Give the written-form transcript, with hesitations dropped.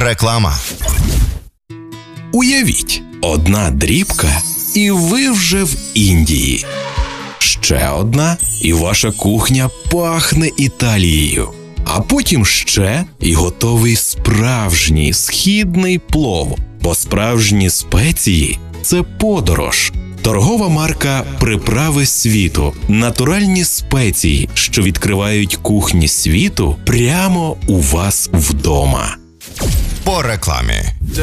Реклама. Уявіть, одна дрібка, і ви вже в Індії. Ще одна, і ваша кухня пахне Італією. А потім ще, і готовий справжній східний плов. Бо справжні спеції – це подорож. Торгова марка «Приправи світу» – натуральні спеції, що відкривають кухні світу прямо у вас вдома. По рекламі.